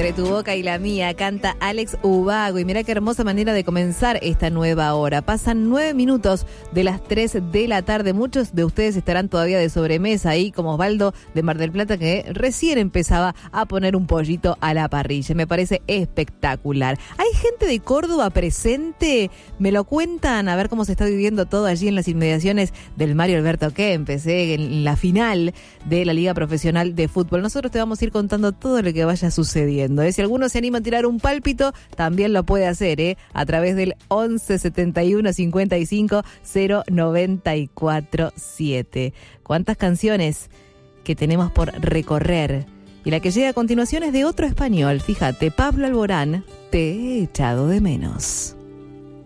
Entre tu boca y la mía canta Alex Ubago. Y mira qué hermosa manera de comenzar esta nueva hora. Pasan 9 minutos de las 3 de la tarde. Muchos de ustedes estarán todavía de sobremesa ahí, como Osvaldo de Mar del Plata, que recién empezaba a poner un pollito a la parrilla. Me parece espectacular. ¿Hay gente de Córdoba presente? Me lo cuentan, a ver cómo se está viviendo todo allí en las inmediaciones del Mario Alberto Kempes, en la final de la Liga Profesional de Fútbol. Nosotros te vamos a ir contando todo lo que vaya sucediendo. Si alguno se anima a tirar un pálpito, también lo puede hacer, a través del 11 71 55 094 7. ¿Cuántas canciones que tenemos por recorrer? Y la que llega a continuación es de otro español. Fíjate, Pablo Alborán, te he echado de menos.